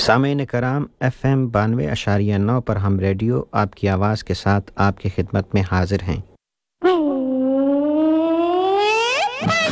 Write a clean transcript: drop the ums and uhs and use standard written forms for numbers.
सामीन कराम FM 92.9 पर हम रेडियो आपकी आवाज़ के साथ आपकी खिदमत में हाजिर हैं।